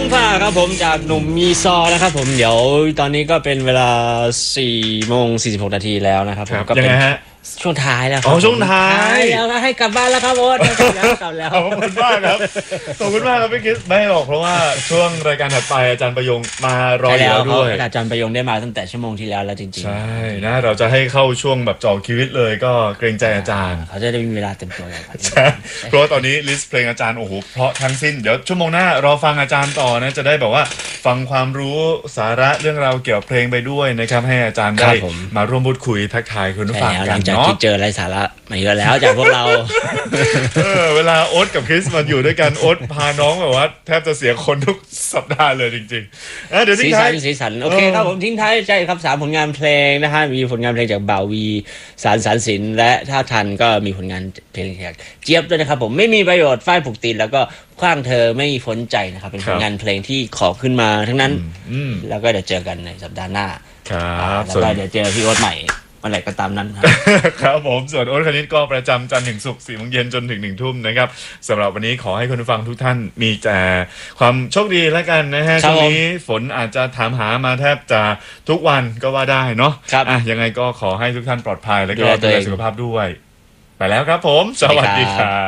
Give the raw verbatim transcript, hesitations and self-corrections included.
ผ้าครับผมจากหนุ่มมีซอนะครับผมเดี๋ยวตอนนี้ก็เป็นเวลาสี่โมงสี่สิบหกนาทีแล้วนะครับผมก็เป็นช่วงท้ายแล้วครับอ๋อช่วงท้ายแล้วก็ให้กลับบ้านแล้วครับโอ๊ตกลับแล้วกลับแล้วขอบคุณมากครับขอบคุณมากครับพี่คิดไม่หรอกเพราะว่าช่วงรายการถัดไปอาจารย์ประยงมารออยู่ด้วยอาจารย์ประยงได้มาตั้งแต่ชั่วโมงที่แล้วแล้วจริงๆใช่นะเราจะให้เข้าช่วงแบบจ่อชีวิตเลยก็เกรงใจอาจารย์เขาจะได้มีเวลาเต็มตัวเลยใช่เพราะว่าตอนนี้ลิสต์เพลงอาจารย์โอ้โหเพราะทั้งสิ้นเดี๋ยวชั่วโมงหน้ารอฟังอาจารย์ต่อนะจะได้แบบว่าฟังความรู้สาระเรื่องราวเกี่ยวกับเพลงไปด้วยนะครับให้อาจารย์ได้มาร่วมพูดคุยทักทายคุณผู้ฟังกันเนาะหลังจากที่เจอไรสาระมาเยอะแล้วจากพวกเราเออเวลาโอ๊ตกับคริสมันอยู่ด้วยกันโอ๊ตพาน้องแบบว่าแทบจะเสียคนทุกสัปดาห์เลยจริงๆเดี๋ยวทิ้งท้ายสีสันโอเคครับผมทิ้งท้ายใจครับสามผลงานเพลงนะฮะมีผลงานเพลงจากบ่าววีสารสารสินและถ้าทันก็มีผลงานเพลงจากเจี๊ยบด้วยนะครับผมไม่มีประโยชน์ฝ้ายผูกติดแล้วก็คว้างเธอไม่พ้นใจนะครับเป็นผลงานเพลงที่ขอขึ้นมาทั้งนั้นแล้วก็เดี๋ยวเจอกันในสัปดาห์หน้าครับแล้วก็เดี๋ยวเจอพี่โอ๊ตใหม่เมื่อไหร่ก็ตามนั้นครับครับผมส่วนโอ๊ตคณิตก็ประจำจันทร์ถึงศุกร์สี่โมงเย็นจนถึงหนึ่งทุ่มนะครับสำหรับวันนี้ขอให้คุณผู้ฟังทุกท่านมีแต่ความโชคดีแล้วกันนะฮะช่วงนี้ฝนอาจจะถามหามาแทบจะทุกวันก็ว่าได้เนาะอ่ะยังไงก็ขอให้ทุกท่านปลอดภัยและก็ดูแลสุขภาพด้วยไปแล้วครับผมสวัสดีครับ